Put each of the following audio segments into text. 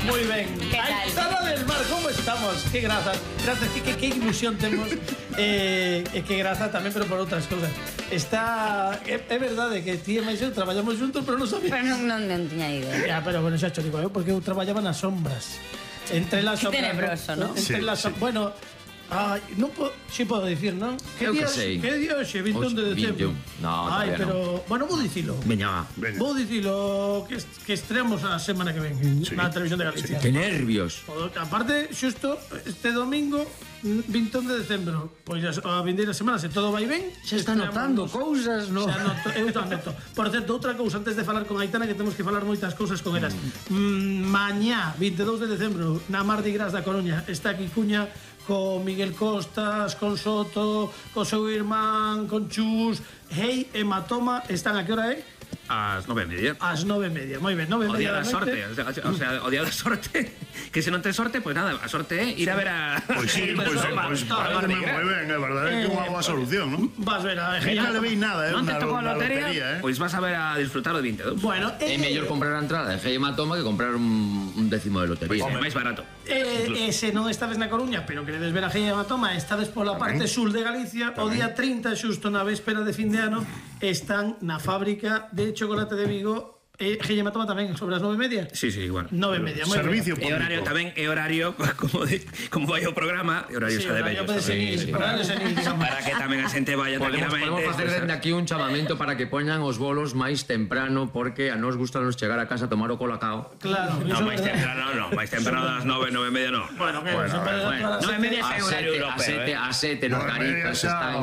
Moi ben. Que tal? Aitana del Mar, como estamos? Que grazas, que ilusión temos. Que graza tamén, pero por outras cousas. Está... É verdade que ti e máis eu traballamos juntos, pero non sabía. Pero non tiña idea. Pero bueno, xa cho digo eu, porque eu traballaba nas sombras. Entre las sombras. tenebroso, ¿no? Entre las bueno, non si podo dicir, non? Eu que sei. Que día hoxe, 21 de decembro. No, Ai, todavía pero bueno, vou dicilo. Veña, Vou dicilo que estreamos a semana que ven na televisión de Galicia. que nervios. Aparte, xusto este domingo 21 de decembro, pois a vindeira semana, se todo vai ben, Xa está notando cousas, no? xa noto, eu tamén noto. Por certo, outra cousa antes de falar con Aitana, que temos que falar moitas cousas con elas. Mañá, 22 de decembro, na Mardi Gras da Coruña, está aquí Cuña con Miguel Costas, con Soto, con seu irmán, con Chus, Hey, Hematoma, están a que hora é? Ás 9:30. Ás 9:30, moi ben, 9:30 O día da da noite. sorte, o sea, o día da sorte. Que se non ten sorte, pois nada, a sorte é ir a ver a... Pois sí, pois parece moi ben, é verdade, que unha boa solución, non? Vas ver a Nunca le veis nada, Non te tocou a na lotería, pois vas a ver a disfrutar o 22. Bueno, É mellor comprar a entrada en Heima Toma que comprar un décimo de lotería. É máis barato. se non estades na Coruña, pero queredes ver a Hey Hematoma, estades pola parte sul de Galicia, o día 30, xusto na véspera de fin de ano, están na fábrica de chocolate de Vigo. Hey Hematoma tamén, sobre as 9:30? Sí, igual. 9:30, moi ben. Servicio E horario público. tamén, é horario como vai o programa, é horario xa de vellos. Para que tamén a xente vaya Podemos tranquilamente. facer dende aquí un chamamento para que poñan os bolos máis temprano, porque a nos gusta chegar a casa a tomar o colacao. Claro, No, máis temprano, máis temprano das 9, 9:30 non. Bueno, que sempre bueno, 9:30 é horario europeo. A sete nos garifas están.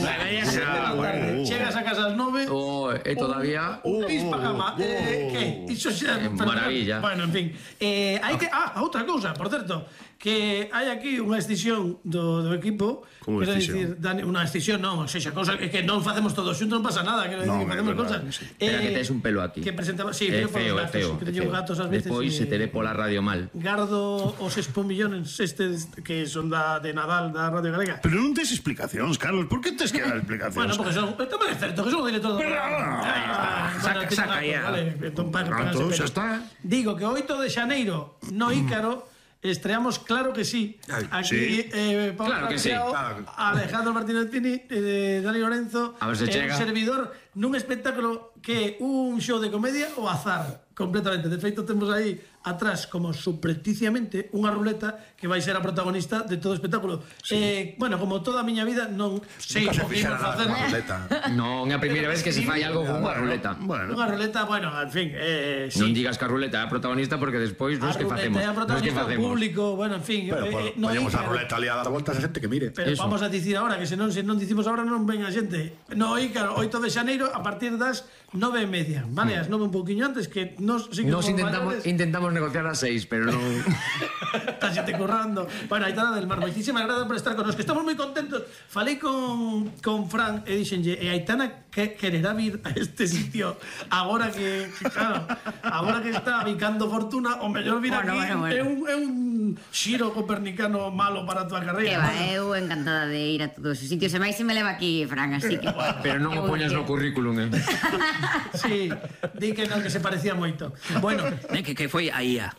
chegas a casa ás 9. E todavía Pis pa cama. Que? Iso xa... maravilla. Bueno, en fin. Hai que... outra cousa, por certo, que hai aquí unha escisión do equipo. Como quero escisión? dicir, Dani, unha escisión, non, sexa, cousa que non facemos todos xuntos, non pasa nada, quero dicir, que facemos cousas. Espera que tes un pelo aquí. Que presentaba, sí, É pero por feo, os é gatos, feo. que teño gatos ás veces. Depois se te ve pola radio mal. Gardo os espumillones estes que son de Nadal da Radio Galega. Pero non tes explicacións, Carlos, por que tes que dar explicacións? Bueno, porque son... Tamén é certo que son o director do programa. Saca ya. Pronto, xa está. Digo que o 8 de xaneiro no Ícaro estreamos Claro que sí. Aquí Pablo Claro que sí. Alejandro Martínez Pini, Dani Lorenzo, A ver se chega. servidor nun espectáculo que é un show de comedia o azar completamente. De feito temos aí atrás como subrepticiamente unha ruleta que vai ser a protagonista de todo o espectáculo. Bueno, como toda a miña vida non sei o que imos facer. Non é a primeira vez que se fai algo con unha ruleta. Unha ruleta, bueno, en fin, Non digas que a ruleta é a protagonista porque despois nos que facemos. é a Nos que protagonista facemos. público, bueno, en fin. Pero no vayamos a Ícaro. ruleta ali a dar voltas a xente que mire. Pero Eso. vamos a dicir ahora que se non dicimos ahora non ven a xente. No Ícaro, 8 de xaneiro a partir das 9:30, vale? As 9 un pouquiño antes que nos sí que Nos intentamos negociar a 6, pero non. Está xente currando. Bueno, Aitana del Mar, moitísimas grazas por estar con nos, que estamos moi contentos. Falei con Fran e dixenlle, Aitana que quererá vir a este sitio agora que claro, agora que está bicando fortuna, o mellor vir aquí. É un xiro copernicano malo para a tua Que carreira. va, eu encantada de ir a todos os sitios. E máis se me leva aquí, Fran, así que... Pero non o poñas no currículum, Sí, di que non, que se parecía moito. Bueno, Que foi a IA.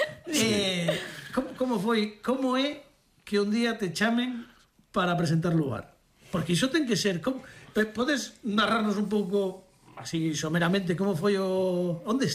como foi, como é que un día te chamen para presentar lugar? Porque iso ten que ser, podes narrarnos un pouco así someramente como foi o onde